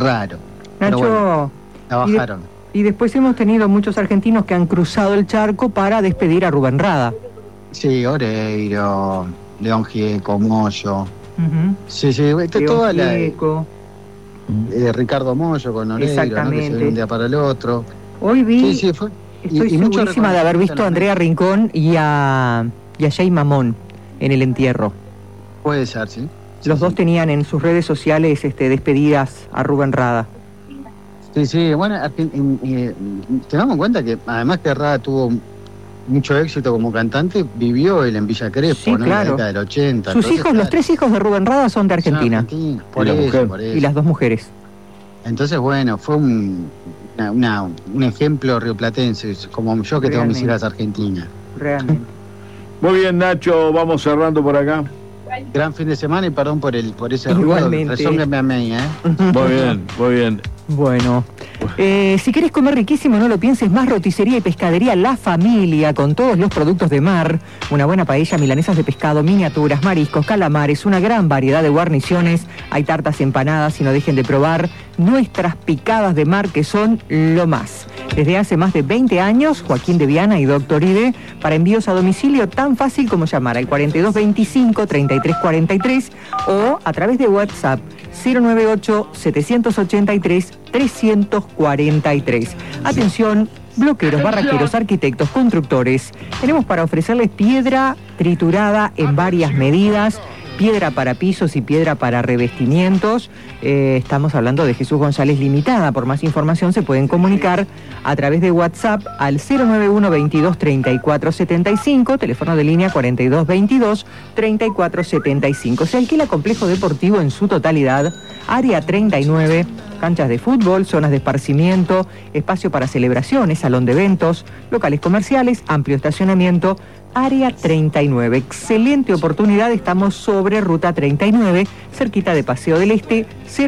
raro. Nacho, bueno, la bajaron. Y después hemos tenido muchos argentinos que han cruzado el charco para despedir a Rubén Rada. Sí, Oreiro, León Gieco, Moyo. Sí, toda la... Ricardo Moyo con Oreiro, exactamente, ¿no? Que se ve un día para el otro. Hoy vi, fue. Estoy segurísima de haber visto a Andrea Rincón y a Jay Mamón en el entierro. Puede ser, sí. Los dos tenían en sus redes sociales despedidas a Rubén Rada. Sí, bueno, tengamos en cuenta que además que Rada tuvo mucho éxito como cantante, vivió él en Villa Crespo, sí, ¿no? claro. En la década del 80. Sus hijos, los 3 hijos de Rubén Rada son de Argentina. Por eso. Y las 2 mujeres. Entonces, bueno, fue un ejemplo rioplatense, como yo que tengo mis hijas argentinas. Realmente. Muy bien, Nacho, vamos cerrando por acá. Gran fin de semana y perdón por ese igualmente. ruido. Resónganme a mí, Muy bien. Bueno, si querés comer riquísimo, no lo pienses más, roticería y pescadería La Familia, con todos los productos de mar, una buena paella, milanesas de pescado, miniaturas, mariscos, calamares, una gran variedad de guarniciones, hay tartas empanadas y no dejen de probar nuestras picadas de mar que son lo más. Desde hace más de 20 años, Joaquín de Viana y Doctor Ide, para envíos a domicilio tan fácil como llamar al 4225-3343 o a través de WhatsApp 098-783-343. Atención, bloqueros, barraqueros, arquitectos, constructores. Tenemos para ofrecerles piedra triturada en varias medidas, piedra para pisos y piedra para revestimientos. Estamos hablando de Jesús González Limitada. Por más información se pueden comunicar a través de WhatsApp al 091 22 34 75, teléfono de línea 42 22 34 75. Se alquila complejo deportivo en su totalidad, área 39, canchas de fútbol, zonas de esparcimiento, espacio para celebraciones, salón de eventos, locales comerciales, amplio estacionamiento. Área 39, excelente oportunidad, estamos sobre Ruta 39, cerquita de Paseo del Este,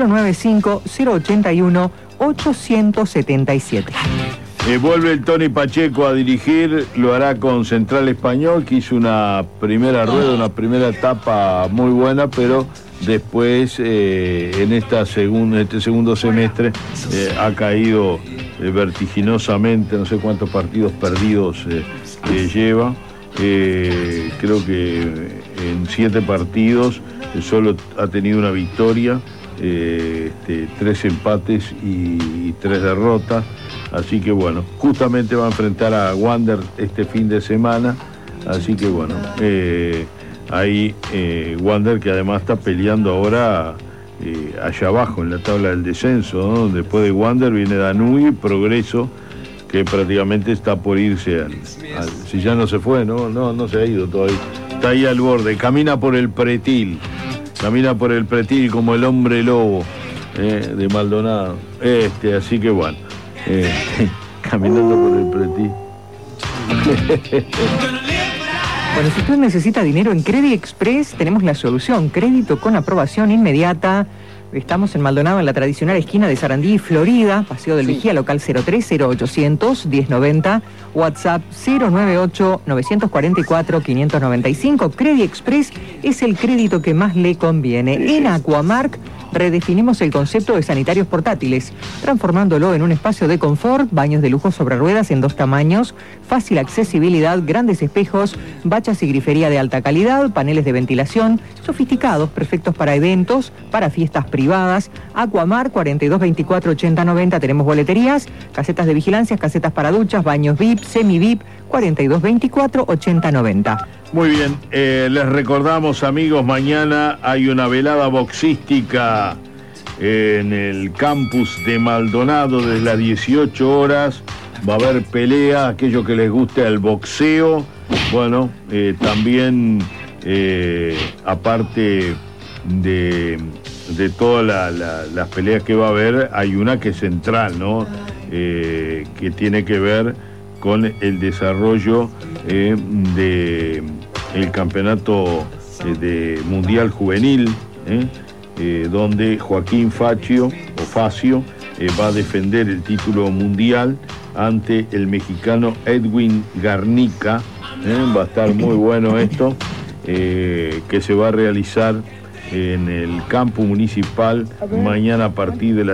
095-081-877. Vuelve el Tony Pacheco a dirigir, lo hará con Central Español, que hizo una primera rueda, una primera etapa muy buena, pero después en este segundo semestre ha caído vertiginosamente, no sé cuántos partidos perdidos lleva. Creo que en 7 partidos solo ha tenido una victoria, 3 empates y 3 derrotas, así que bueno, justamente va a enfrentar a Wander este fin de semana, así que bueno, ahí Wander, que además está peleando ahora allá abajo en la tabla del descenso, ¿no? Después de Wander viene Danubio y Progreso, que prácticamente está por irse si ya no se fue, no se ha ido todavía, está ahí al borde, camina por el pretil como el hombre lobo de Maldonado, así que bueno, caminando por el pretil. Bueno, si usted necesita dinero en Credit Express, tenemos la solución, crédito con aprobación inmediata. Estamos en Maldonado, en la tradicional esquina de Sarandí y Florida, Paseo del Vigía, local 03-0800-1090, WhatsApp 098-944-595. Credit Express es el crédito que más le conviene. En Aquamark redefinimos el concepto de sanitarios portátiles, transformándolo en un espacio de confort, baños de lujo sobre ruedas en 2 tamaños, fácil accesibilidad, grandes espejos, bachas y grifería de alta calidad, paneles de ventilación, sofisticados, perfectos para eventos, para fiestas privadas. Aquamar 4224-8090, tenemos boleterías, casetas de vigilancia, casetas para duchas, baños VIP, semi-VIP, 4224-8090. Muy bien, les recordamos, amigos, mañana hay una velada boxística en el campus de Maldonado desde las 18 horas. Va a haber pelea, aquellos que les guste el boxeo. Bueno, también, aparte de todas las peleas que va a haber, hay una que es central, ¿no? Que tiene que ver con el desarrollo del campeonato de mundial juvenil, donde Joaquín Facio va a defender el título mundial ante el mexicano Edwin Garnica. Va a estar muy bueno esto, que se va a realizar en el campo municipal mañana a partir de las